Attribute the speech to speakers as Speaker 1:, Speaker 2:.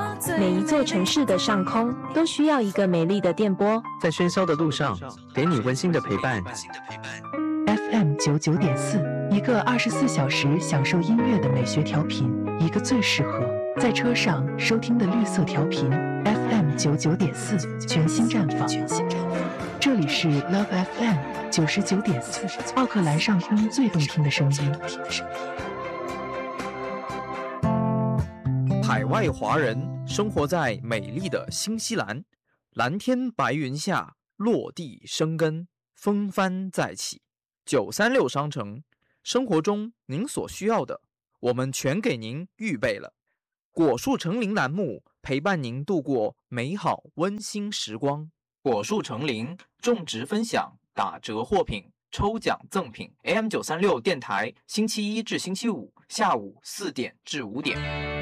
Speaker 1: 每一座城市的上空都需要一个美丽的电波，
Speaker 2: 在喧嚣的路上，给你温馨的陪伴。
Speaker 3: FM99.4，一个24小时享受音乐的美学调频，一个最适合在车上收听的绿色调频。FM99.4，全新绽放。这里是 Love FM99.4，奥克兰上空最动听的声音。
Speaker 4: 海外华人生活在美丽的新西兰，蓝天白云下落地生根，风帆再起。936商城，生活中您所需要的，我们全给您预备了。果树成林栏目陪伴您度过美好温馨时光。果树成林种植分享打折货品抽奖赠品 AM936 电台星期一至星期五下午4点至5点。